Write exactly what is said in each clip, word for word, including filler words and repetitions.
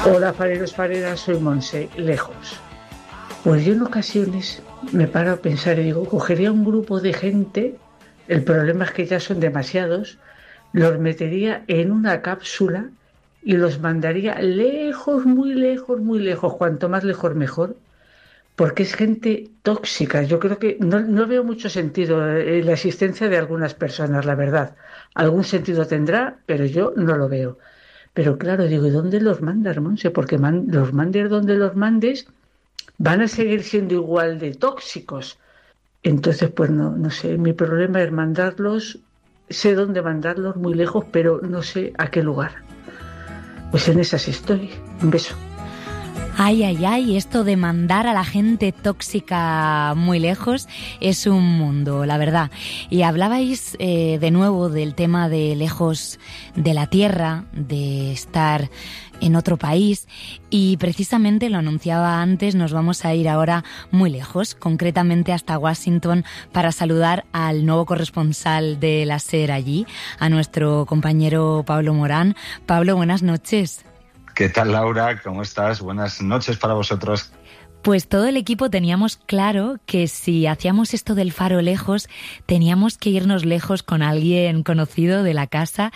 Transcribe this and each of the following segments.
Hola fareros, fareras, soy Monse, lejos. Pues yo en ocasiones me paro a pensar y digo, cogería un grupo de gente, el problema es que ya son demasiados, los metería en una cápsula y los mandaría lejos, muy lejos, muy lejos, cuanto más lejos mejor, porque es gente tóxica. Yo creo que no, no veo mucho sentido en la existencia de algunas personas, la verdad. Algún sentido tendrá, pero yo no lo veo. Pero claro, digo, ¿y dónde los mandas, Monse? Porque man- los mandes donde los mandes van a seguir siendo igual de tóxicos. Entonces, pues no, no sé, mi problema es mandarlos, sé dónde mandarlos muy lejos, pero no sé a qué lugar. Pues en esas estoy. Un beso. Ay, ay, ay, esto de mandar a la gente tóxica muy lejos es un mundo, la verdad. Y hablabais eh, de nuevo del tema de lejos de la tierra, de estar en otro país, y precisamente lo anunciaba antes, nos vamos a ir ahora muy lejos, concretamente hasta Washington, para saludar al nuevo corresponsal de la SER allí, a nuestro compañero Pablo Morán. Pablo, buenas noches. ¿Qué tal, Laura? ¿Cómo estás? Buenas noches para vosotros. Pues todo el equipo teníamos claro que si hacíamos esto del faro lejos, teníamos que irnos lejos con alguien conocido de la casa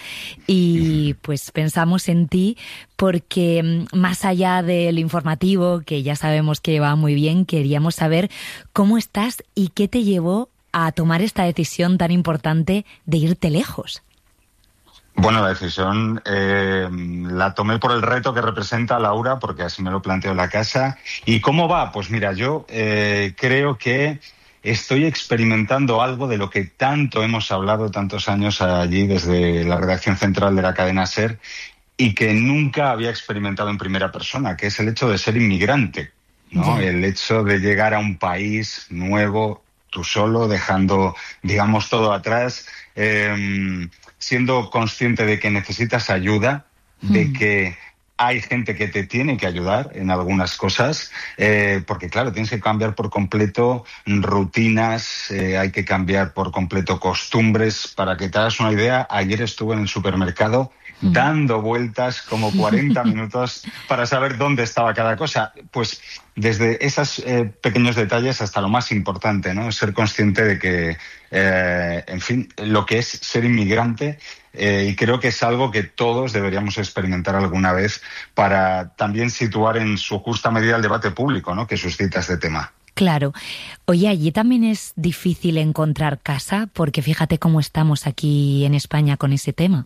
y pues pensamos en ti porque más allá del informativo, que ya sabemos que va muy bien, queríamos saber cómo estás y qué te llevó a tomar esta decisión tan importante de irte lejos. Bueno, la decisión eh, la tomé por el reto que representa Laura, porque así me lo planteo en la casa. ¿Y cómo va? Pues mira, yo eh, creo que estoy experimentando algo de lo que tanto hemos hablado tantos años allí desde la redacción central de la cadena SER y que nunca había experimentado en primera persona, que es el hecho de ser inmigrante, ¿no? Sí. El hecho de llegar a un país nuevo, tú solo, dejando, digamos, todo atrás, eh, siendo consciente de que necesitas ayuda, de mm. que hay gente que te tiene que ayudar en algunas cosas, eh, porque claro, tienes que cambiar por completo rutinas, eh, hay que cambiar por completo costumbres. Para que te hagas una idea, ayer estuve en el supermercado mm. dando vueltas como cuarenta minutos para saber dónde estaba cada cosa. Pues desde esos eh, pequeños detalles hasta lo más importante, ¿no? Ser consciente de que, eh, en fin, lo que es ser inmigrante, eh, y creo que es algo que todos deberíamos experimentar alguna vez para también situar en su justa medida el debate público, ¿no?, que suscita este tema. Claro. Oye, allí también es difícil encontrar casa, porque fíjate cómo estamos aquí en España con ese tema.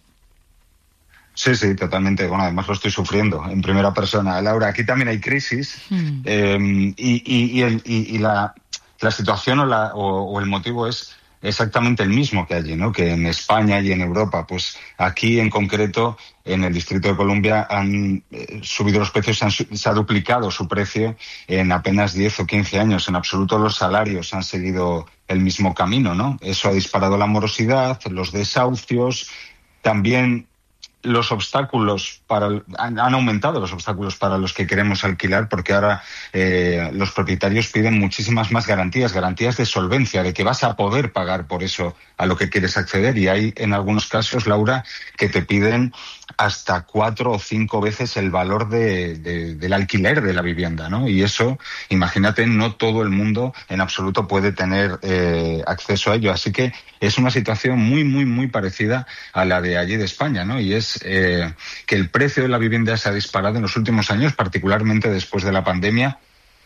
Sí, sí, totalmente. Bueno, además lo estoy sufriendo en primera persona. Laura, aquí también hay crisis mm. eh, y, y, y, el, y, y la, la situación o, la, o, o el motivo es exactamente el mismo que allí, ¿no?, que en España y en Europa. Pues aquí en concreto, en el Distrito de Columbia, han eh, subido los precios, han, se ha duplicado su precio en apenas diez o quince años. En absoluto los salarios han seguido el mismo camino, ¿no? Eso ha disparado la morosidad, los desahucios, también los obstáculos para han, han aumentado los obstáculos para los que queremos alquilar, porque ahora eh, los propietarios piden muchísimas más garantías, garantías de solvencia, de que vas a poder pagar por eso a lo que quieres acceder. Y hay en algunos casos, Laura, que te piden hasta cuatro o cinco veces el valor de, de, del alquiler de la vivienda, ¿no? Y eso, imagínate, no todo el mundo en absoluto puede tener eh, acceso a ello. Así que es una situación muy, muy, muy parecida a la de allí de España, ¿no? Y es eh, que el precio de la vivienda se ha disparado en los últimos años, particularmente después de la pandemia,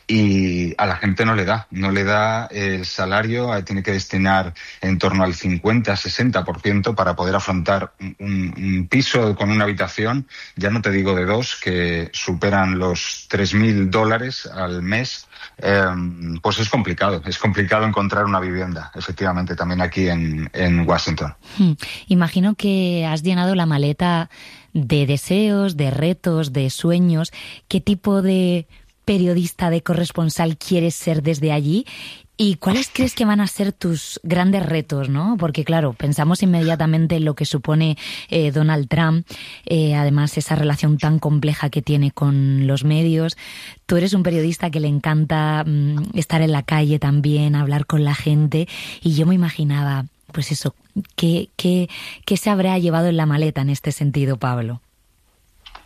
y a la gente no le da, no le da el salario, tiene que destinar en torno al cincuenta a sesenta por ciento para poder afrontar un, un piso con una habitación, ya no te digo de dos, que superan los tres mil dólares al mes. Eh, pues es complicado, es complicado encontrar una vivienda, efectivamente, también aquí en, en Washington. Hmm. Imagino que has llenado la maleta de deseos, de retos, de sueños. ¿Qué tipo de periodista, de corresponsal quieres ser desde allí? ¿Y cuáles crees que van a ser tus grandes retos, ¿no? Porque, claro, pensamos inmediatamente en lo que supone eh, Donald Trump, eh, además esa relación tan compleja que tiene con los medios. Tú eres un periodista que le encanta mmm, estar en la calle también, hablar con la gente, y yo me imaginaba, pues eso, ¿qué, qué, qué se habrá llevado en la maleta en este sentido, Pablo?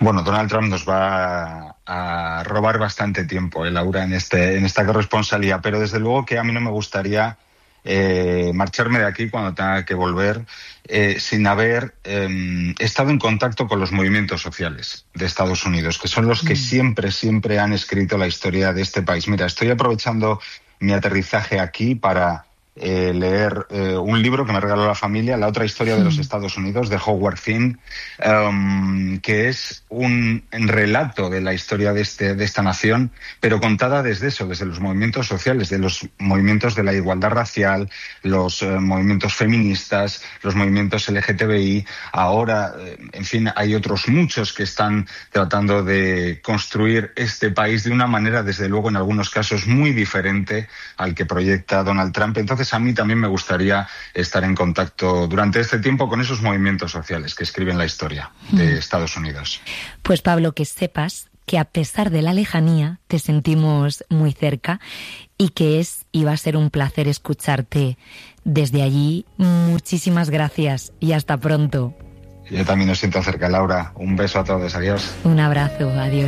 Bueno, Donald Trump nos va a, a robar bastante tiempo, eh, Laura, en, este, en esta corresponsalía, pero desde luego que a mí no me gustaría eh, marcharme de aquí cuando tenga que volver eh, sin haber eh, estado en contacto con los movimientos sociales de Estados Unidos, que son los que mm. siempre, siempre han escrito la historia de este país. Mira, estoy aprovechando mi aterrizaje aquí para Eh, leer eh, un libro que me regaló la familia, La otra historia de los Estados Unidos, de Howard Zinn, um, que es un relato de la historia de, este, de esta nación, pero contada desde eso, desde los movimientos sociales, de los movimientos de la igualdad racial, los eh, movimientos feministas, los movimientos L G T B I. Ahora, eh, en fin, hay otros muchos que están tratando de construir este país de una manera, desde luego, en algunos casos muy diferente al que proyecta Donald Trump. Entonces, a mí también me gustaría estar en contacto durante este tiempo con esos movimientos sociales que escriben la historia de Estados Unidos. Pues Pablo, que sepas que a pesar de la lejanía te sentimos muy cerca y que es y va a ser un placer escucharte desde allí. Muchísimas gracias y hasta pronto. Yo también os siento cerca, Laura. Un beso a todos. Adiós. Un abrazo. Adiós.